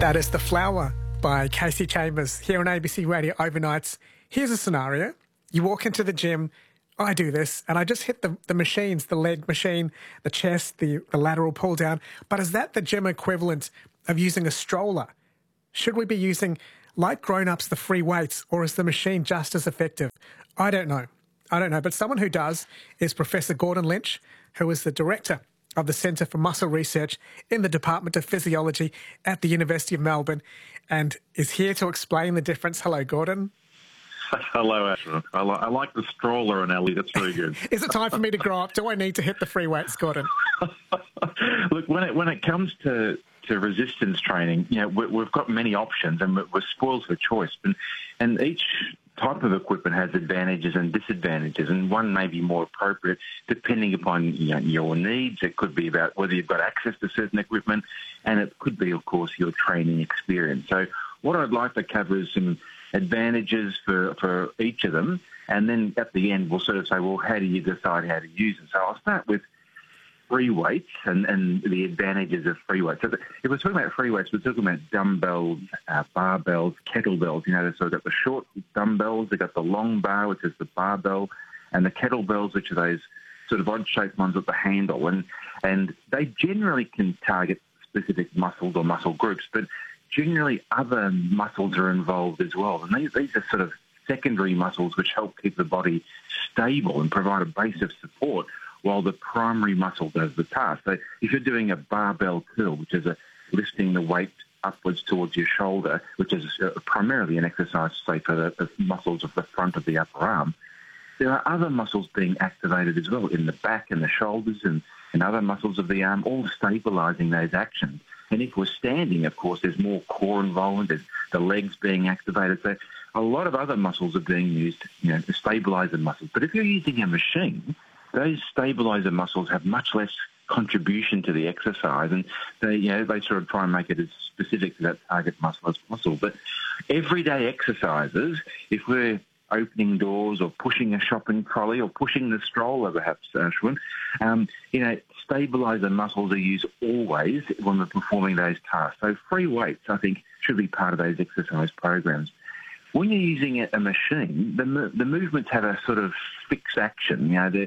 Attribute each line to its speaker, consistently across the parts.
Speaker 1: That is The Flower by Kasey Chambers here on ABC Radio Overnights. Here's a scenario. You walk into the gym, I do this, and I just hit the machines, the leg machine, the chest, the lateral pull down. But is that the gym equivalent of using a stroller? Should we be using, like grown-ups, the free weights, or is the machine just as effective? I don't know. But someone who does is Professor Gordon Lynch, who is the director of the Centre for Muscle Research in the Department of Physiology at the University of Melbourne, and is here to explain the difference. Hello, Gordon.
Speaker 2: Hello, Asher. I like the stroller analogy. That's very good.
Speaker 1: Is it time for me to grow up? Do I need to hit the free weights, Gordon?
Speaker 2: Look, when it comes to resistance training, we've got many options and we're spoiled for choice. And each type of equipment has advantages and disadvantages, and one may be more appropriate depending upon your needs. It could be about whether you've got access to certain equipment, and it could be, of course, your training experience. So what I'd like to cover is some advantages for each of them, and then at the end we'll sort of say, well, how do you decide how to use them? So I'll start with free weights and the advantages of free weights. So if we're talking about free weights, we're talking about dumbbells, barbells, kettlebells. They've sort of got the short dumbbells, they've got the long bar, which is the barbell, and the kettlebells, which are those sort of odd-shaped ones with the handle. And they generally can target specific muscles or muscle groups, but generally other muscles are involved as well. And these are sort of secondary muscles which help keep the body stable and provide a base of support while the primary muscle does the task. So if you're doing a barbell curl, which is lifting the weight upwards towards your shoulder, which is primarily an exercise, say, for the muscles of the front of the upper arm, there are other muscles being activated as well in the back and the shoulders and other muscles of the arm, all stabilising those actions. And if we're standing, of course, there's more core involvement, there's the legs being activated. So a lot of other muscles are being used, to stabilise the muscles. But if you're using a machine, those stabiliser muscles have much less contribution to the exercise, and they sort of try and make it as specific to that target muscle as possible. But everyday exercises, if we're opening doors or pushing a shopping trolley or pushing the stroller, perhaps, Ashwin, stabiliser muscles are used always when we're performing those tasks. So free weights, I think, should be part of those exercise programs. When you're using a machine, the movements have a sort of fixed action. They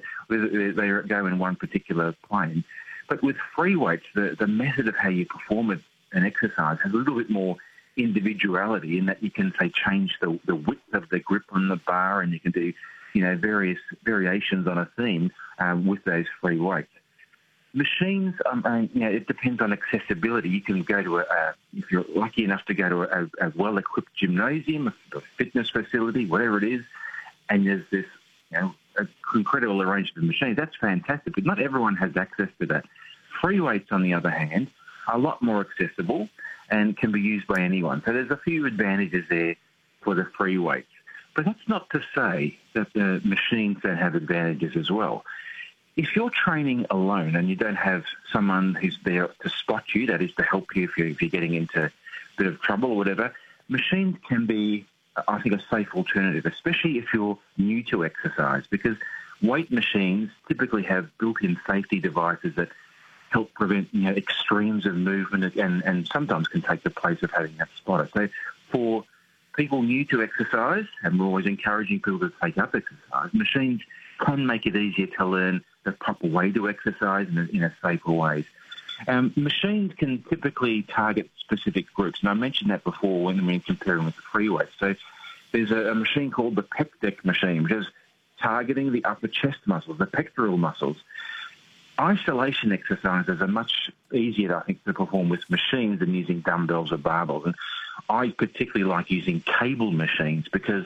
Speaker 2: go in one particular plane. But with free weights, the method of how you perform an exercise has a little bit more individuality in that you can, say, change the width of the grip on the bar, and you can do, various variations on a theme with those free weights. Machines, it depends on accessibility. You can go to if you're lucky enough to go to a well-equipped gymnasium, a fitness facility, whatever it is, and there's this, incredible arrangement of machines. That's fantastic, but not everyone has access to that. Free weights, on the other hand, are a lot more accessible and can be used by anyone. So there's a few advantages there for the free weights. But that's not to say that the machines don't have advantages as well. If you're training alone and you don't have someone who's there to spot you, that is to help you if you're getting into a bit of trouble or whatever, machines can be, I think, a safe alternative, especially if you're new to exercise, because weight machines typically have built-in safety devices that help prevent extremes of movement and sometimes can take the place of having that spotter. So for people new to exercise, and we're always encouraging people to take up exercise, machines can make it easier to learn the proper way to exercise in a safer way. Machines can typically target specific groups, and I mentioned that before when we're comparing with the free weights. So there's a machine called the pec deck machine, which is targeting the upper chest muscles, the pectoral muscles. Isolation exercises are much easier, I think, to perform with machines than using dumbbells or barbells. And I particularly like using cable machines because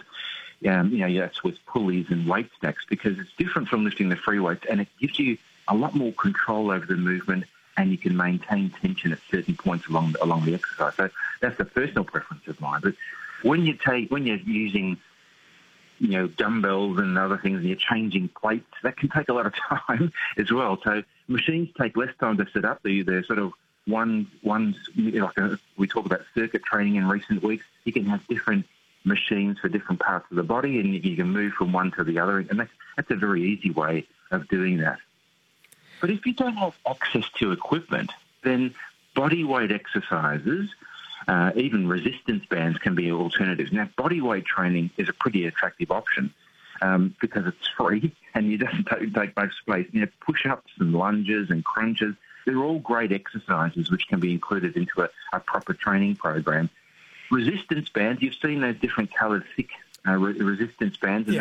Speaker 2: that's with pulleys and weight stacks, because it's different from lifting the free weights, and it gives you a lot more control over the movement, and you can maintain tension at certain points along the exercise. So that's a personal preference of mine. But when you're using dumbbells and other things, and you're changing plates, that can take a lot of time as well. So machines take less time to set up. They're sort of we talk about circuit training in recent weeks. You can have different machines for different parts of the body, and you can move from one to the other, and that's a very easy way of doing that. But if you don't have access to equipment, then body weight exercises Even resistance bands can be alternatives. Now, body weight training is a pretty attractive option because it's free and it doesn't take much space. Push-ups and lunges and crunches, they're all great exercises which can be included into a proper training program. Resistance bands, you've seen those different coloured thick resistance bands.